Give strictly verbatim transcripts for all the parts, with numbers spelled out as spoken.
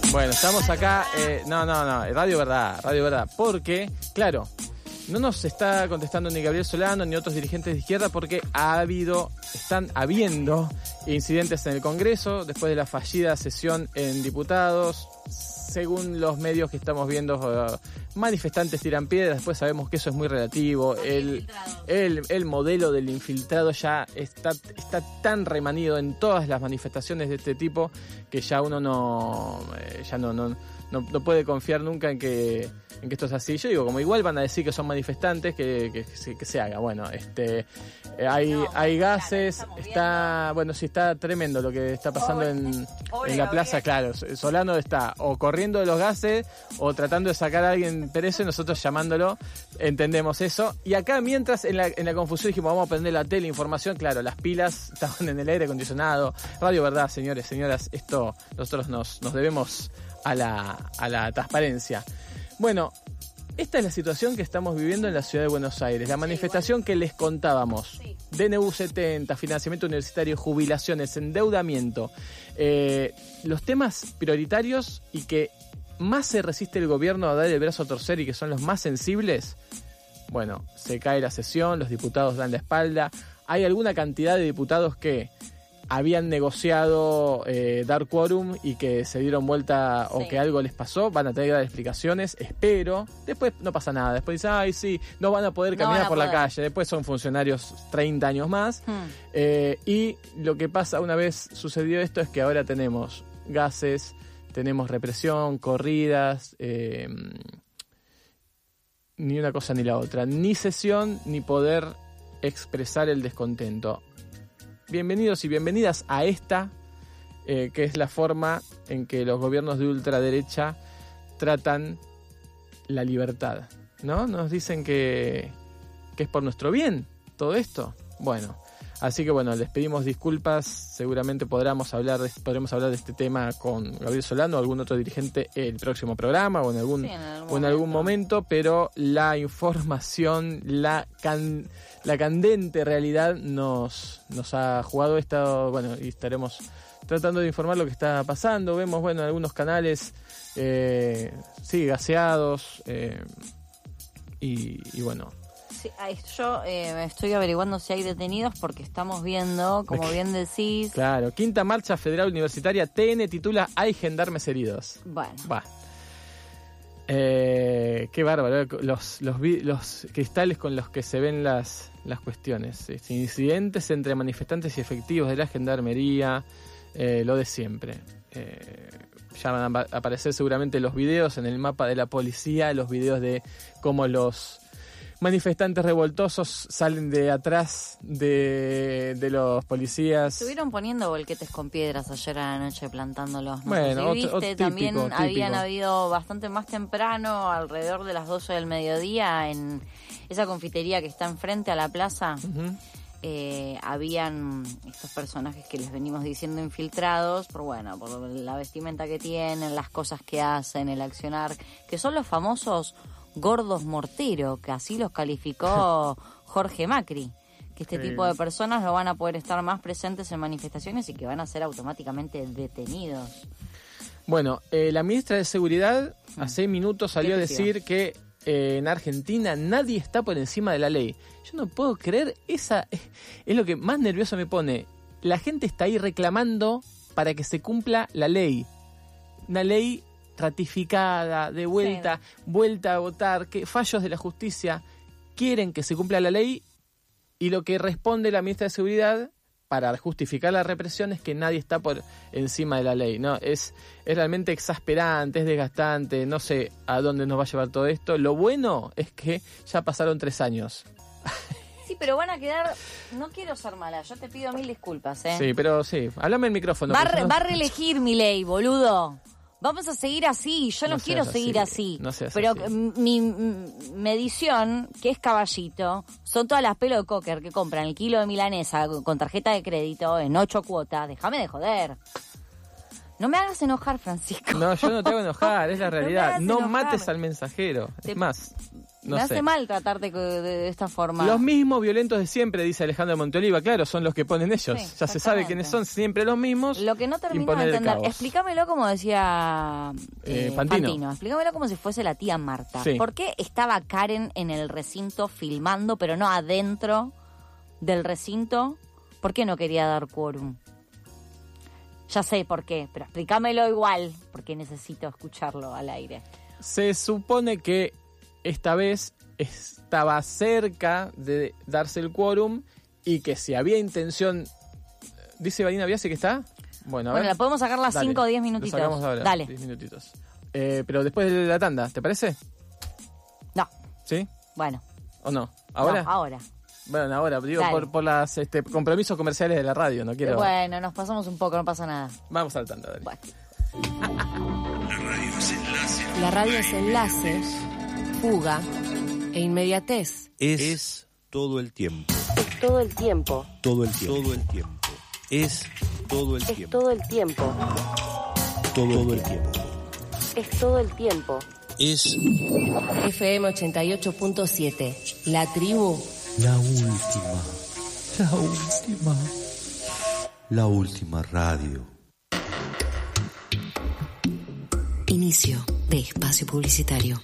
Bueno, estamos acá, eh, no, no, no, Radio Verdad, Radio Verdad, porque, claro, no nos está contestando ni Gabriel Solano ni otros dirigentes de izquierda porque ha habido, están habiendo incidentes en el Congreso después de la fallida sesión en diputados. Según los medios que estamos viendo, uh, manifestantes tiran piedras, después sabemos que eso es muy relativo. El, el, el modelo del infiltrado ya está, está tan remanido en todas las manifestaciones de este tipo que ya uno no, eh, ya no, no, no, no puede confiar nunca en que, en que esto es así. Yo digo, como igual van a decir que son manifestantes, que, que, que, que se haga. Bueno, este eh, hay, no, hay gases, está, bueno, sí, está tremendo lo que está pasando oh, en, en la plaza, claro. Solano está o corriendo de los gases o tratando de sacar a alguien preso y nosotros llamándolo, entendemos eso. Y acá mientras en la, en la confusión dijimos, vamos a prender la tele, información, claro, las pilas estaban en el aire acondicionado. Radio Verdad, señores, señoras, esto nosotros nos, nos debemos a la, a la transparencia. Bueno, esta es la situación que estamos viviendo en la ciudad de Buenos Aires. La manifestación que les contábamos. D N U setenta, financiamiento universitario, jubilaciones, endeudamiento. Eh, los temas prioritarios y que más se resiste el gobierno a dar el brazo a torcer y que son los más sensibles. Bueno, se cae la sesión, los diputados dan la espalda. Hay alguna cantidad de diputados que habían negociado eh, dar quórum y que se dieron vuelta o sí. que algo les pasó, van a tener que dar explicaciones, espero. Después no pasa nada, después dicen, ay sí, no van a poder caminar no por poder. la calle, después son funcionarios treinta años más. Hmm. Eh, y lo que pasa una vez sucedió esto es que ahora tenemos gases, tenemos represión, corridas, eh, ni una cosa ni la otra, ni sesión ni poder expresar el descontento. Bienvenidos y bienvenidas a esta, eh, que es la forma en que los gobiernos de ultraderecha tratan la libertad, ¿no? Nos dicen que, que es por nuestro bien todo esto. Bueno, así que bueno, les pedimos disculpas, seguramente podremos hablar de, podremos hablar de este tema con Gabriel Solano o algún otro dirigente el próximo programa o en algún, sí, en algún, o en algún momento, pero la información, la can, la candente realidad nos, nos ha jugado esto, bueno, y estaremos tratando de informar lo que está pasando. Vemos, bueno, algunos canales, eh, sí, gaseados, eh, y, y bueno. Sí, yo eh, estoy averiguando si hay detenidos porque estamos viendo, como bien decís... Claro, Quinta Marcha Federal Universitaria, T N titula Hay gendarmes heridos. Bueno. Va. Eh, qué bárbaro, los, los, los cristales con los que se ven las, las cuestiones. Este, incidentes entre manifestantes y efectivos de la gendarmería, eh, lo de siempre. Eh, ya van a aparecer seguramente los videos en el mapa de la policía, los videos de cómo los manifestantes revoltosos salen de atrás de, de los policías. Estuvieron poniendo bolquetes con piedras ayer a la noche plantándolos. No bueno, sé si otro, viste, otro también típico, habían típico. habido bastante más temprano, alrededor de las doce del mediodía, en esa confitería que está enfrente a la plaza. Uh-huh. Eh, habían estos personajes que les venimos diciendo infiltrados por bueno por la vestimenta que tienen, las cosas que hacen, el accionar, que son los famosos gordos mortero, que así los calificó Jorge Macri, que este sí. tipo de personas no van a poder estar más presentes en manifestaciones y que van a ser automáticamente detenidos. Bueno, eh, la ministra de Seguridad mm. hace minutos salió a decir que eh, en Argentina nadie está por encima de la ley. Yo no puedo creer, esa es, es lo que más nervioso me pone. La gente está ahí reclamando para que se cumpla la ley. Una ley ratificada, de vuelta, sí. vuelta a votar, que fallos de la justicia quieren que se cumpla la ley, y lo que responde la ministra de Seguridad para justificar la represión es que nadie está por encima de la ley, ¿no? Es, es realmente exasperante, es desgastante, no sé a dónde nos va a llevar todo esto. Lo bueno es que ya pasaron tres años. Sí, pero van a quedar... No quiero ser mala, yo te pido mil disculpas, ¿eh? Sí, pero sí, háblame el micrófono. Va, re, no... va a reelegir mi ley, boludo. Vamos a seguir así, yo no, no quiero seguir así, así. No seas pero así. Mi, mi medición, que es caballito, son todas las pelos de cocker que compran el kilo de milanesa con tarjeta de crédito en ocho cuotas. Déjame de joder. No me hagas enojar, Francisco. No, yo no te hago enojar, es la realidad. No, no mates al mensajero. Te... Es más, no Me sé. hace mal tratarte de, de esta forma. Los mismos violentos de siempre, dice Alejandro de Monteoliva, claro, son los que ponen ellos. Sí, ya se sabe quiénes son, siempre los mismos. Lo que no termino de imponer el entender, caos. explícamelo como decía Eh, eh, Fantino. Fantino, explícamelo como si fuese la tía Marta. Sí. ¿Por qué estaba Karen en el recinto filmando, pero no adentro del recinto? ¿Por qué no quería dar quórum? Ya sé por qué, pero explícamelo igual, porque necesito escucharlo al aire. Se supone que esta vez estaba cerca de darse el quórum y que si había intención... ¿Dice Vanina Biasi que está? Bueno, a Bueno, ver. la podemos sacar las Dale, cinco o diez lo minutitos. sacamos ahora, Dale. diez minutitos. Eh, pero después de la tanda, ¿te parece? No, ¿Sí? bueno. ¿O no? ¿Ahora? No, ahora. Bueno, ahora, digo, Dale. por, por los este, compromisos comerciales de la radio, no quiero... Bueno, nos pasamos un poco, no pasa nada. Vamos al tanda, dale. Bueno. La radio es enlace, fuga e inmediatez. Es, es todo el tiempo. Es todo el tiempo. Todo el tiempo. Todo el tiempo. Es todo el Es tiempo. todo el tiempo. Todo el tiempo. Es todo el tiempo. Es F M ochenta y ocho punto siete. La tribu. la última. La última. La última radio. Inicio de espacio publicitario.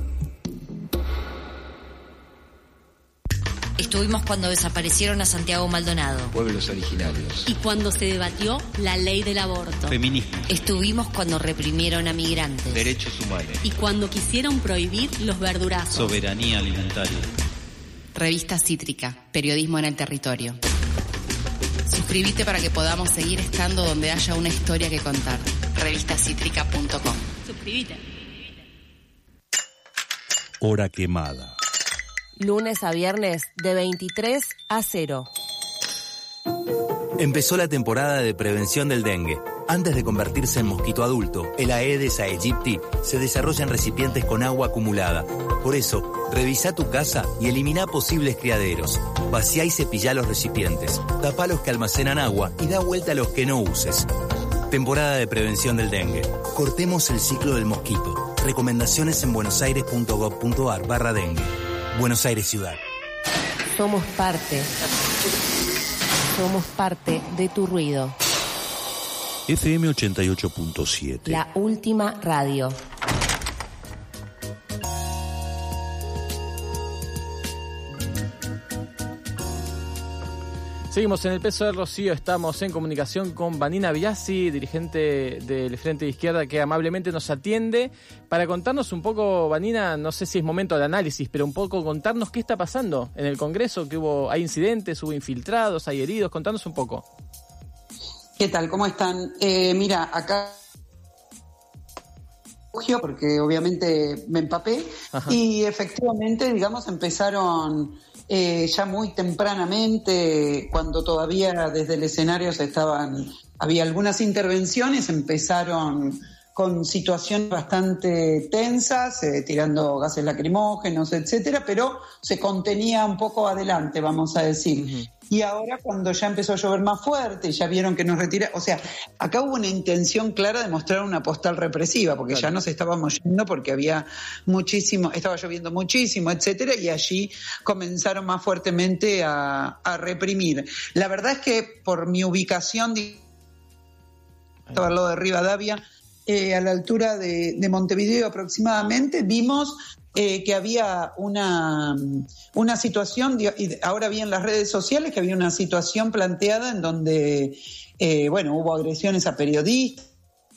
Estuvimos cuando desaparecieron a Santiago Maldonado. Pueblos originarios. Y cuando se debatió la ley del aborto. Feminismo. Estuvimos cuando reprimieron a migrantes. Derechos humanos. Y cuando quisieron prohibir los verdurazos. Soberanía alimentaria. Revista Cítrica, periodismo en el territorio. Suscríbete para que podamos seguir estando donde haya una historia que contar. revista cítrica punto com. Suscríbete. Hora quemada. Lunes a viernes de veintitrés a cero. Empezó la temporada de prevención del dengue. Antes de convertirse en mosquito adulto, el Aedes aegypti se desarrolla en recipientes con agua acumulada. Por eso, revisa tu casa y elimina posibles criaderos. Vacía y cepilla los recipientes. Tapa los que almacenan agua y da vuelta a los que no uses. Temporada de prevención del dengue. Cortemos el ciclo del mosquito. Recomendaciones en buenosaires.gov.ar barra dengue. Buenos Aires Ciudad. Somos parte. Somos parte de tu ruido. F M ochenta y ocho punto siete. La última radio. Seguimos en el peso del Rocío, estamos en comunicación con Vanina Biasi, dirigente del Frente de Izquierda, que amablemente nos atiende para contarnos un poco, Vanina, no sé si es momento de análisis, pero un poco contarnos qué está pasando en el Congreso, que hubo, hay incidentes, hubo infiltrados, hay heridos, contarnos un poco. ¿Qué tal? ¿Cómo están? Eh, mira, acá porque obviamente me empapé. Ajá. Y efectivamente, digamos, empezaron eh, ya muy tempranamente, cuando todavía desde el escenario se estaban, había algunas intervenciones, empezaron con situaciones bastante tensas, eh, tirando gases lacrimógenos, etcétera, pero se contenía un poco adelante, vamos a decir. Uh-huh. Y ahora, cuando ya empezó a llover más fuerte, ya vieron que nos retira, o sea, acá hubo una intención clara de mostrar una postal represiva, porque claro, ya nos estábamos yendo porque había muchísimo, estaba lloviendo muchísimo, etcétera, y allí comenzaron más fuertemente a, a reprimir. La verdad es que por mi ubicación, estaba al lado de Rivadavia, eh, a la altura de, de Montevideo aproximadamente, vimos Eh, que había una, una situación, y ahora vi en las redes sociales que había una situación planteada en donde, eh, bueno, hubo agresiones a periodistas.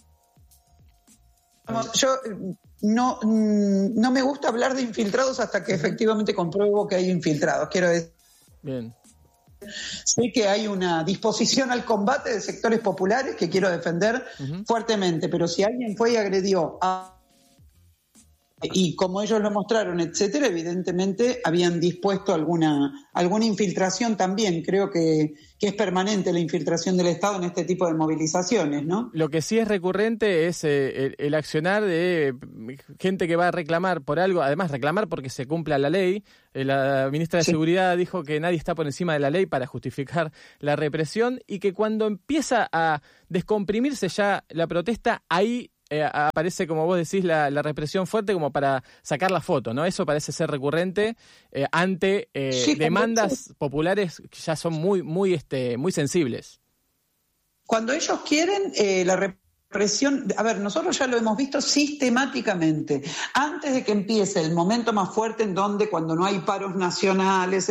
Yo no, no me gusta hablar de infiltrados hasta que efectivamente compruebo que hay infiltrados, quiero decir. Bien. Sé que hay una disposición al combate de sectores populares que quiero defender uh-huh. fuertemente, pero si alguien fue y agredió a... y como ellos lo mostraron, etcétera, evidentemente habían dispuesto alguna alguna infiltración también. Creo que, que es permanente la infiltración del Estado en este tipo de movilizaciones, ¿no? Lo que sí es recurrente es eh, el, el accionar de gente que va a reclamar por algo, además reclamar porque se cumpla la ley. Eh, la ministra de sí. Seguridad dijo que nadie está por encima de la ley para justificar la represión y que cuando empieza a descomprimirse ya la protesta, ahí eh, aparece, como vos decís, la, la represión fuerte como para sacar la foto, ¿no? Eso parece ser recurrente eh, ante eh, sí, demandas populares que ya son muy, muy, este, muy sensibles. Cuando ellos quieren, eh, la represión, a ver, nosotros ya lo hemos visto sistemáticamente. Antes de que empiece el momento más fuerte en donde cuando no hay paros nacionales,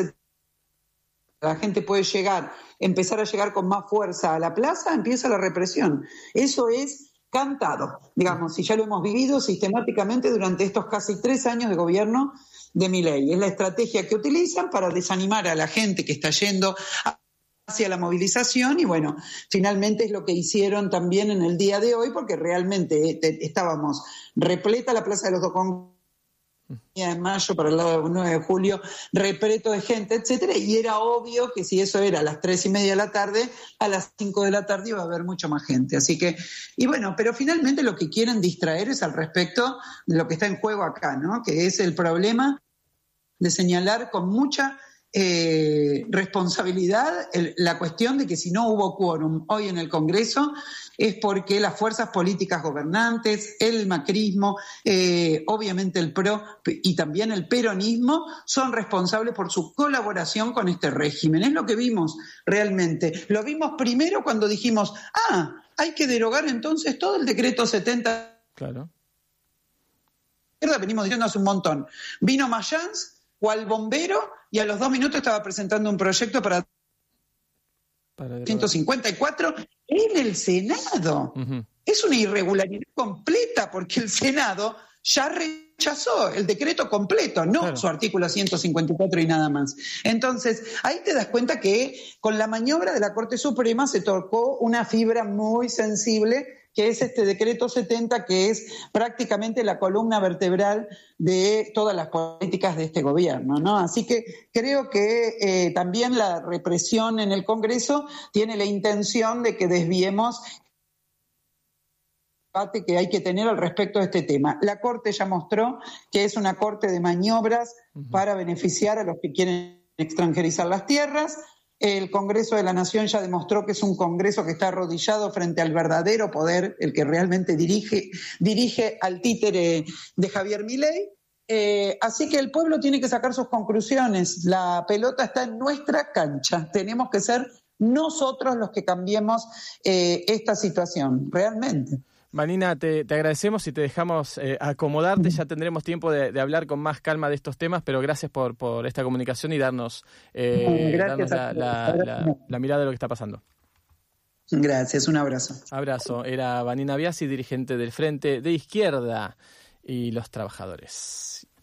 la gente puede llegar, empezar a llegar con más fuerza a la plaza, empieza la represión. Eso es cantado, digamos, y ya lo hemos vivido sistemáticamente durante estos casi tres años de gobierno de Milei. Es la estrategia que utilizan para desanimar a la gente que está yendo a hacia la movilización y bueno, finalmente es lo que hicieron también en el día de hoy porque realmente estábamos repleta la Plaza de los Docongos en mayo para el lado del nueve de julio, repleto de gente, etcétera, y era obvio que si eso era a las tres y media de la tarde, a las cinco de la tarde iba a haber mucho más gente, así que, y bueno, pero finalmente lo que quieren distraer es al respecto de lo que está en juego acá, ¿no? Que es el problema de señalar con mucha Eh, responsabilidad el, la cuestión de que si no hubo quórum hoy en el Congreso es porque las fuerzas políticas gobernantes, el macrismo, eh, obviamente el PRO y también el peronismo son responsables por su colaboración con este régimen. Es lo que vimos realmente. Lo vimos primero cuando dijimos, ah, hay que derogar entonces todo el decreto setenta. Claro. Venimos diciendo hace un montón. Vino Mayans, cual bombero, y a los dos minutos estaba presentando un proyecto para, para ciento cincuenta y cuatro en el Senado. Uh-huh. Es una irregularidad completa porque el Senado ya rechazó el decreto completo, no claro. Su artículo ciento cincuenta y cuatro y nada más. Entonces, ahí te das cuenta que con la maniobra de la Corte Suprema se tocó una fibra muy sensible que es este decreto setenta, que es prácticamente la columna vertebral de todas las políticas de este gobierno, ¿no? Así que creo que eh, también la represión en el Congreso tiene la intención de que desviemos el debate que hay que tener al respecto de este tema. La Corte ya mostró que es una corte de maniobras uh-huh. para beneficiar a los que quieren extranjerizar las tierras. El Congreso de la Nación ya demostró que es un Congreso que está arrodillado frente al verdadero poder, el que realmente dirige, dirige al títere de Javier Milei. Eh, así que el pueblo tiene que sacar sus conclusiones. La pelota está en nuestra cancha. Tenemos que ser nosotros los que cambiemos eh, esta situación, realmente. Vanina, te, te agradecemos y te dejamos eh, acomodarte. Ya tendremos tiempo de, de hablar con más calma de estos temas, pero gracias por, por esta comunicación y darnos, eh, darnos la, la, la, la mirada de lo que está pasando. Gracias, un abrazo. Abrazo. Era Vanina Biasi, dirigente del Frente de Izquierda y los Trabajadores.